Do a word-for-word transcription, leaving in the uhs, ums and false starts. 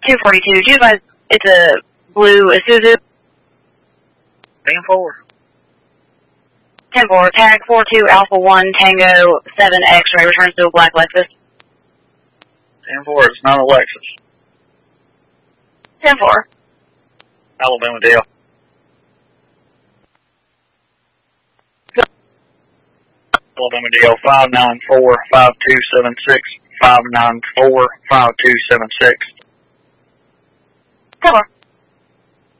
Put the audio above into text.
two forty-two. Do you guys, it's a blue Isuzu. ten four. ten four, tag four two Alpha one Tango seven X-ray, returns to a black Lexus. ten four, it's not a Lexus. ten four. Alabama Dale. Alabama Dale, five nine four, five two seven six, five nine four, five two seven six. ten four.